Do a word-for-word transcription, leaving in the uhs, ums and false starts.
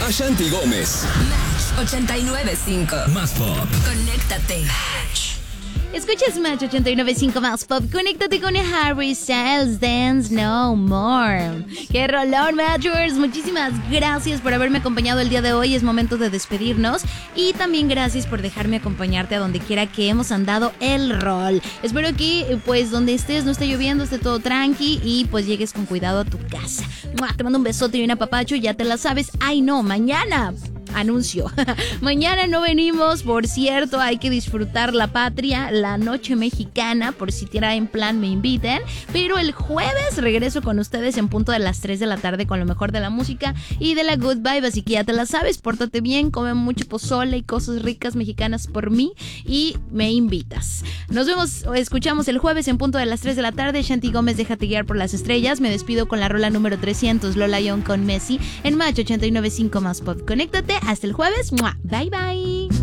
Ashanti Gómez. Match ochenta y nueve punto cinco. Más pop. Conéctate. Escuchas Match ochenta y nueve punto cinco más pop. Conéctate con Harry Styles, Dance No More. ¡Qué rolón, Matchers! Muchísimas gracias por haberme acompañado el día de hoy. Es momento de despedirnos. Y también gracias por dejarme acompañarte a donde quiera que hemos andado el rol. Espero que, pues, donde estés no esté lloviendo, esté todo tranqui y pues llegues con cuidado a tu casa. ¡Mua! Te mando un besote y un apapacho. Ya te la sabes. ¡Ay, no! Mañana... Anuncio. Mañana no venimos, por cierto, hay que disfrutar la patria, la noche mexicana, por si tiera en plan me inviten. Pero el jueves regreso con ustedes en punto de las tres de la tarde con lo mejor de la música y de la good vibe. Así que ya te la sabes, pórtate bien, come mucho pozole y cosas ricas mexicanas por mí y me invitas. Nos vemos o escuchamos el jueves en punto de las tres de la tarde. Shanti Gómez, déjate guiar por las estrellas. Me despido con la rola número trescientos, Lola Young con Messi en Match ochenta y nueve punto cinco más pop. Conéctate. Hasta el jueves. ¡Mua! Bye, bye.